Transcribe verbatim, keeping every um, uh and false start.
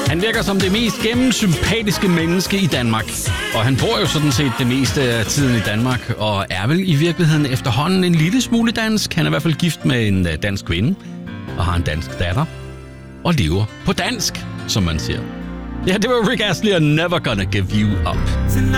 Han virker som det mest gennemsympatiske menneske i Danmark. Og han bor jo sådan set det meste af tiden i Danmark, og er vel i virkeligheden efterhånden en lille smule dansk. Han er i hvert fald gift med en dansk kvinde, og har en dansk datter, og lever på dansk, som man siger. Ja, det var Rick Astley og Never Gonna Give You Up.